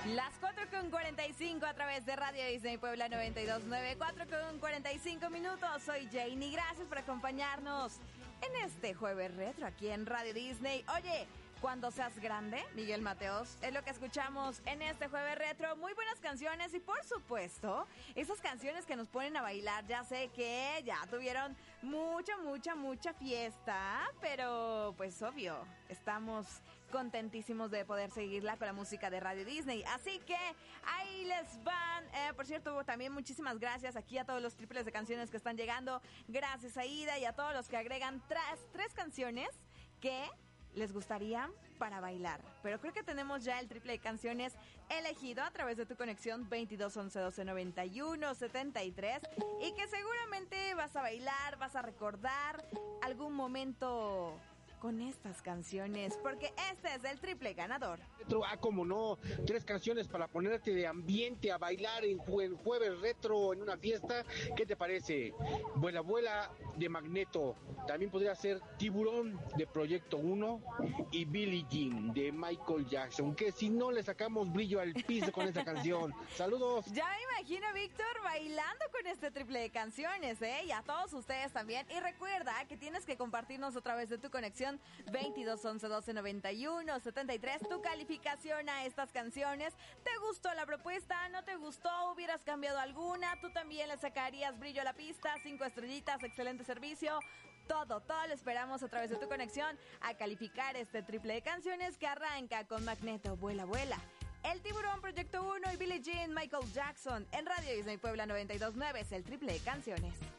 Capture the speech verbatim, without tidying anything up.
Las cuatro con cuarenta y cinco a través de Radio Disney Puebla noventa y dos punto nueve, cuatro con cuarenta y cinco minutos. Soy Janie, gracias por acompañarnos en este jueves retro aquí en Radio Disney. Oye, cuando seas grande, Miguel Mateos, es lo que escuchamos en este jueves retro. Muy buenas canciones y por supuesto, esas canciones que nos ponen a bailar. Ya sé que ya tuvieron mucha, mucha, mucha fiesta, pero pues obvio, estamos contentísimos de poder seguirla con la música de Radio Disney. Así que ahí les van. Eh, por cierto, también muchísimas gracias aquí a todos los triples de canciones que están llegando. Gracias, Aida, y a todos los que agregan tres, tres canciones que les gustaría para bailar. Pero creo que tenemos ya el triple de canciones elegido a través de tu conexión veintidós once doce noventa y uno setenta y tres y que seguramente vas a bailar, vas a recordar algún momento con estas canciones, porque este es el triple ganador. Retro, ah, como no, tres canciones para ponerte de ambiente a bailar en, ju- en jueves retro en una fiesta. ¿Qué te parece? Vuela Vuela de Magneto, también podría ser Tiburón de Proyecto uno y Billie Jean de Michael Jackson, que si no le sacamos brillo al piso con esta canción. Saludos. Ya me imagino a Víctor bailando con este triple de canciones, ¿eh? Y a todos ustedes también. Y recuerda que tienes que compartirnos a través de tu conexión veintidós once doce noventa y uno setenta y tres tu calificación a estas canciones. ¿Te gustó la propuesta? ¿No te gustó? ¿Hubieras cambiado alguna? ¿Tú también le sacarías brillo a la pista? Cinco estrellitas, excelente servicio. Todo, todo lo esperamos a través de tu conexión a calificar este triple de canciones que arranca con Magneto, Vuela Vuela, El Tiburón, Proyecto uno y Billie Jean, Michael Jackson. En Radio Disney Puebla noventa y dos punto nueve es el triple de canciones.